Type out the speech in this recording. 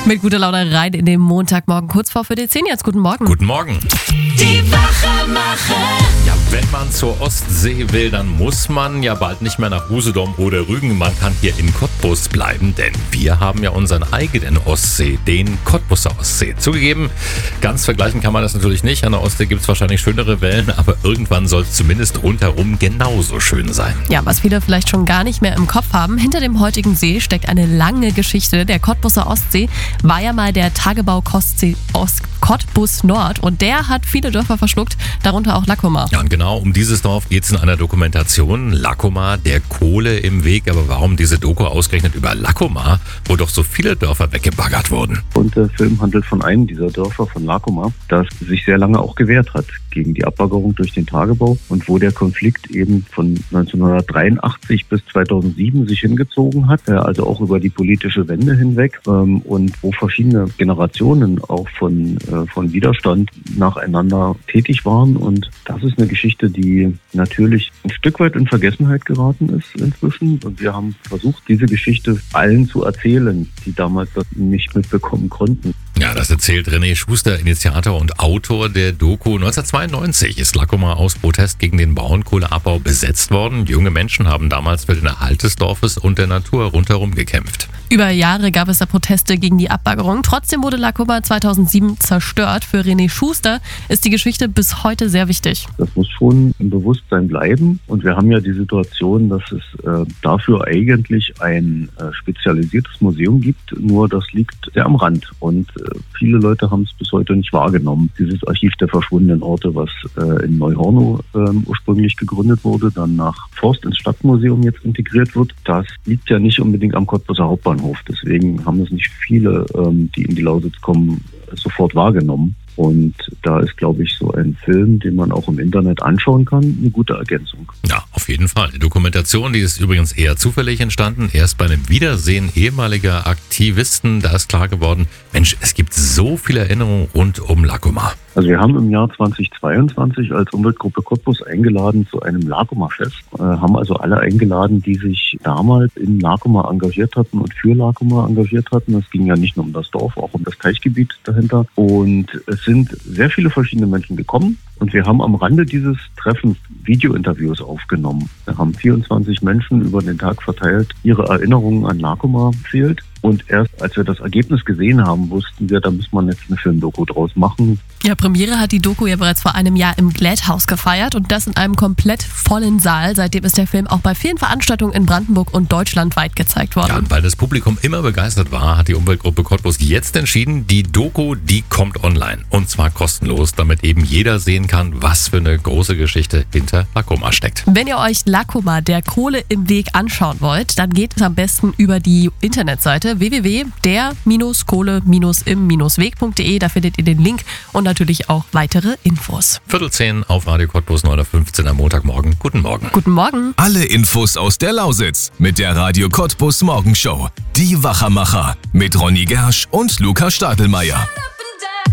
Mit guter Laune rein in den Montagmorgen, kurz vor die 10 jetzt. Guten Morgen. Guten Morgen. Die Wachermacher. Ja, wenn man zur Ostsee will, dann muss man ja bald nicht mehr nach Usedom oder Rügen. Man kann hier in Cottbus bleiben, denn wir haben ja unseren eigenen Ostsee, den Cottbuser Ostsee. Zugegeben, ganz vergleichen kann man das natürlich nicht. An der Ostsee gibt es wahrscheinlich schönere Wellen, aber irgendwann soll es zumindest rundherum genauso schön sein. Ja, was viele vielleicht schon gar nicht mehr im Kopf haben, hinter dem heutigen See steckt eine lange Geschichte. Der Cottbuser Ostsee war ja mal der Tagebau Cottbus Nord und der hat viele Dörfer verschluckt, darunter auch Lackomar. Ja, und genau um dieses Dorf geht es in einer Dokumentation. Lackomar, der Kohle im Weg. Aber warum diese Doku ausgerechnet über Lackomar, wo doch so viele Dörfer weggebaggert wurden? Und der Film handelt von einem dieser Dörfer, von Lackomar, das sich sehr lange auch gewehrt hat gegen die Abbaggerung durch den Tagebau und wo der Konflikt eben von 1983 bis 2007 sich hingezogen hat, also auch über die politische Wende hinweg und wo verschiedene Generationen auch von Widerstand nacheinander tätig waren. Und das ist eine Geschichte, die natürlich ein Stück weit in Vergessenheit geraten ist inzwischen. Und wir haben versucht, diese Geschichte allen zu erzählen, die damals das nicht mitbekommen konnten. Ja, das erzählt René Schuster, Initiator und Autor der Doku. 1992 ist Lackomar aus Protest gegen den Braunkohleabbau besetzt worden. Junge Menschen haben damals für den Erhalt des Dorfes und der Natur rundherum gekämpft. Über Jahre gab es da Proteste gegen die Abbaggerung. Trotzdem wurde Lackomar 2007 zerstört. Für René Schuster ist die Geschichte bis heute sehr wichtig. Das muss schon im Bewusstsein bleiben. Und wir haben ja die Situation, dass es dafür eigentlich ein spezialisiertes Museum gibt. Nur das liegt sehr am Rand. Und viele Leute haben es bis heute nicht wahrgenommen. Dieses Archiv der verschwundenen Orte, was in Neu-Hornow ursprünglich gegründet wurde, dann nach Forst ins Stadtmuseum jetzt integriert wird, das liegt ja nicht unbedingt am Cottbuser Hauptbahnhof. Deswegen haben es nicht viele, die in die Lausitz kommen, sofort wahrgenommen. Und da ist, glaube ich, so ein Film, den man auch im Internet anschauen kann, eine gute Ergänzung. Ja, auf jeden Fall. Die Dokumentation, die ist übrigens eher zufällig entstanden. Erst bei einem Wiedersehen ehemaliger Aktivisten, da ist klar geworden, Mensch, es gibt so viele Erinnerungen rund um Lackomar. Also wir haben im Jahr 2022 als Umweltgruppe Cottbus eingeladen zu einem Lackomar-Fest. Haben also alle eingeladen, die sich damals in Lackomar engagiert hatten und für Lackomar engagiert hatten. Es ging ja nicht nur um das Dorf, auch um das Teichgebiet dahinter. Und es sind sehr viele verschiedene Menschen gekommen. Und wir haben am Rande dieses Treffens Videointerviews aufgenommen. Wir haben 24 Menschen über den Tag verteilt ihre Erinnerungen an Lackomar erzählt. Und erst als wir das Ergebnis gesehen haben, wussten wir, da muss man jetzt eine Filmdoku draus machen. Ja, Premiere hat die Doku ja bereits vor einem Jahr im Glädhaus gefeiert und das in einem komplett vollen Saal. Seitdem ist der Film auch bei vielen Veranstaltungen in Brandenburg und deutschlandweit gezeigt worden. Ja, und weil das Publikum immer begeistert war, hat die Umweltgruppe Cottbus jetzt entschieden, die Doku, die kommt online. Und zwar kostenlos, damit eben jeder sehen kann, was für eine große Geschichte hinter Lackomar steckt. Wenn ihr euch Lackomar, der Kohle im Weg, anschauen wollt, dann geht es am besten über die Internetseite www.der-kohle-im-weg.de. Da findet ihr den Link und natürlich auch weitere Infos. 9:45 auf Radio Cottbus 9:15 am Montagmorgen. Guten Morgen. Guten Morgen. Alle Infos aus der Lausitz mit der Radio Cottbus Morgenshow. Die Wachermacher mit Ronny Gersch und Lukas Stadelmeier.